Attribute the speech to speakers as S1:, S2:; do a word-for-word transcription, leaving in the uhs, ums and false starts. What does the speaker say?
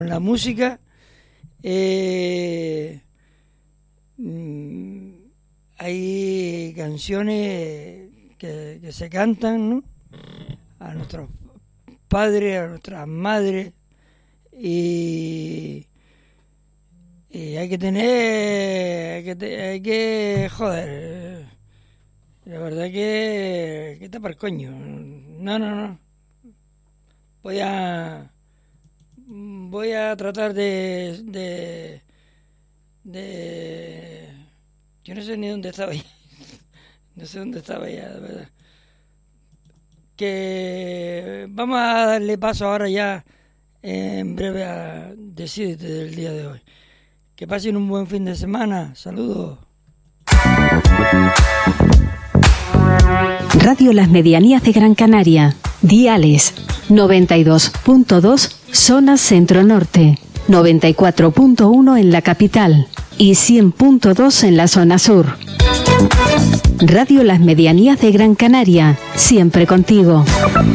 S1: La música, eh, hay canciones que, que se cantan, ¿no?, a nuestros padres, a nuestras madres, y, y hay que tener, hay que, te, hay que joder, la verdad que, que está para el coño. No, no, no. Voy a... Voy a tratar de, de, de... Yo no sé ni dónde estaba ya. No sé dónde estaba ya, de verdad. Que vamos a darle paso ahora ya, en breve, a Decídete del día de hoy. Que pasen un buen fin de semana. Saludos.
S2: Radio Las Medianías de Gran Canaria. Diales noventa y dos punto dos zona centro-norte, noventa y cuatro punto uno en la capital y cien punto dos en la zona sur. Radio Las Medianías de Gran Canaria, siempre contigo.